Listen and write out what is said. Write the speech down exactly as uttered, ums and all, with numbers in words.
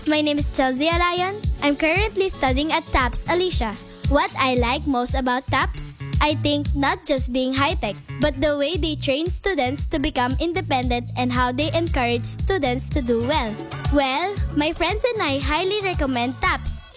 My name is Chelsea Alayon. I'm currently studying at TAPS Alicia. What I like most about TAPS? I think not just being high-tech, but the way they train students to become independent and how they encourage students to do well. Well, my friends and I highly recommend TAPS.